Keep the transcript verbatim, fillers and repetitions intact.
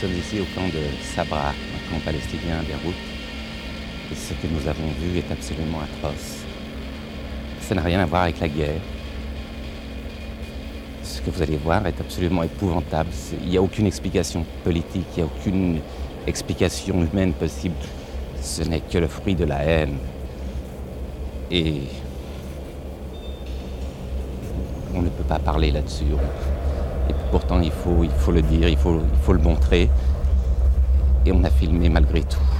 sommes ici au camp de Sabra, un camp palestinien à Beyrouth. Et ce que nous avons vu est absolument atroce. Ça n'a rien à voir avec la guerre. Ce que vous allez voir est absolument épouvantable. Il n'y a aucune explication politique, il n'y a aucune explication humaine possible. Ce n'est que le fruit de la haine. Et on ne peut pas parler là-dessus. Et pourtant, il faut, il faut le dire, il faut, il faut le montrer. Et on a filmé malgré tout.